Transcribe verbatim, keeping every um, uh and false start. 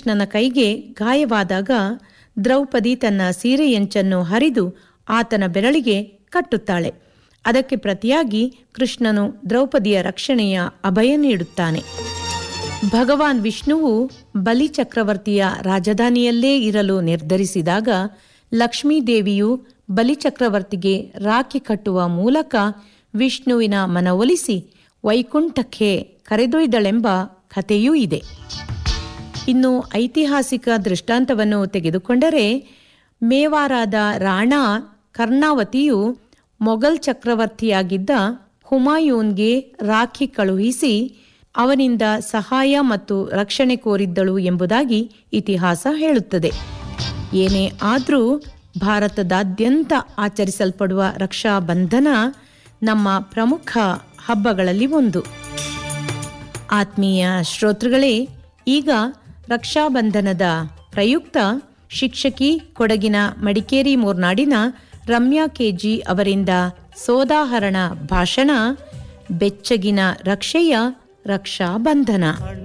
ಶ್ರೀಕೃಷ್ಣನ ಕೈಗೆ ಗಾಯವಾದಾಗ ದ್ರೌಪದಿ ತನ್ನ ಸೀರೆಯಂಚನ್ನು ಹರಿದು ಆತನ ಬೆರಳಿಗೆ ಕಟ್ಟುತ್ತಾಳೆ. ಅದಕ್ಕೆ ಪ್ರತಿಯಾಗಿ ಕೃಷ್ಣನು ದ್ರೌಪದಿಯ ರಕ್ಷಣೆಯ ಅಭಯ ನೀಡುತ್ತಾನೆ. ಭಗವಾನ್ ವಿಷ್ಣುವು ಬಲಿ ಚಕ್ರವರ್ತಿಯ ರಾಜಧಾನಿಯಲ್ಲೇ ಇರಲು ನಿರ್ಧರಿಸಿದಾಗ ಲಕ್ಷ್ಮೀದೇವಿಯು ಬಲಿಚಕ್ರವರ್ತಿಗೆ ರಾಖಿ ಕಟ್ಟುವ ಮೂಲಕ ವಿಷ್ಣುವಿನ ಮನವೊಲಿಸಿ ವೈಕುಂಠಕ್ಕೆ ಕರೆದೊಯ್ದಳೆಂಬ ಕಥೆಯೂ ಇದೆ. ಇನ್ನು ಐತಿಹಾಸಿಕ ದೃಷ್ಟಾಂತವನ್ನು ತೆಗೆದುಕೊಂಡರೆ ಮೇವಾರದ ರಾಣಾ ಕರ್ಣಾವತಿಯು ಮೊಘಲ್ ಚಕ್ರವರ್ತಿಯಾಗಿದ್ದ ಹುಮಾಯೂನ್ಗೆ ರಾಖಿ ಕಳುಹಿಸಿ ಅವನಿಂದ ಸಹಾಯ ಮತ್ತು ರಕ್ಷಣೆ ಕೋರಿದ್ದಳು ಎಂಬುದಾಗಿ ಇತಿಹಾಸ ಹೇಳುತ್ತದೆ. ಏನೇ ಆದರೂ ಭಾರತದಾದ್ಯಂತ ಆಚರಿಸಲ್ಪಡುವ ರಕ್ಷಾ ಬಂಧನ ನಮ್ಮ ಪ್ರಮುಖ ಹಬ್ಬಗಳಲ್ಲಿ ಒಂದು. ಆತ್ಮೀಯ ಶ್ರೋತೃಗಳೇ, ಈಗ ರಕ್ಷಾಬಂಧನದ ಪ್ರಯುಕ್ತ ಶಿಕ್ಷಕಿ, ಕೊಡಗಿನ ಮಡಿಕೇರಿ ಮೂರ್ನಾಡಿನ ರಮ್ಯಾ ಕೆಜಿ ಅವರಿಂದ ಸೋದಾಹರಣ ಭಾಷಣ ಬೆಚ್ಚಗಿನ ರಕ್ಷೆಯ ರಕ್ಷಾಬಂಧನ.